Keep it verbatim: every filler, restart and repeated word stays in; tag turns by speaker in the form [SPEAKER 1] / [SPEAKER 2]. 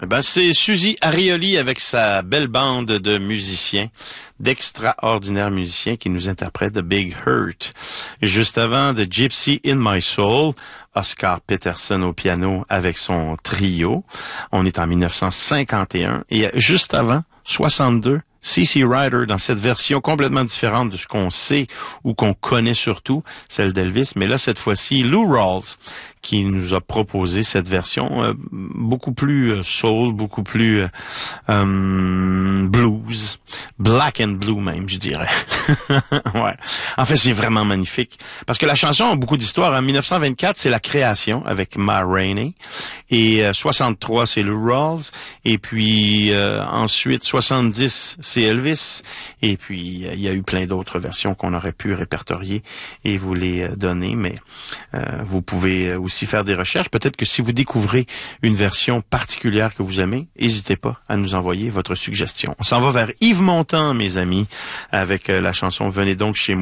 [SPEAKER 1] Eh ben, c'est Suzy Arioli avec sa belle bande de musiciens, d'extraordinaires musiciens qui nous interprètent The Big Hurt. Juste avant, The Gypsy in My Soul, Oscar Peterson au piano avec son trio. On est en mille neuf cent cinquante et un. Et juste avant, soixante-deux, C C Rider dans cette version complètement différente de ce qu'on sait ou qu'on connaît surtout, celle d'Elvis. Mais là, cette fois-ci, Lou Rawls qui nous a proposé cette version euh, beaucoup plus euh, soul, beaucoup plus euh, euh, blues, black and blue même, je dirais. Ouais. En fait, c'est vraiment magnifique parce que la chanson a beaucoup d'histoire. En mille neuf cent vingt-quatre, c'est la création avec Ma Rainey et euh, soixante-trois, c'est Lou Rawls et puis euh, ensuite soixante-dix, c'est Elvis et puis il y a eu plein d'autres versions qu'on aurait pu répertorier et vous les donner, mais euh, vous pouvez aussi faire des recherches. Peut-être que si vous découvrez une version particulière que vous aimez, n'hésitez pas à nous envoyer votre suggestion. On s'en va vers Yves Montand, mes amis, avec la chanson « Venez donc chez moi ».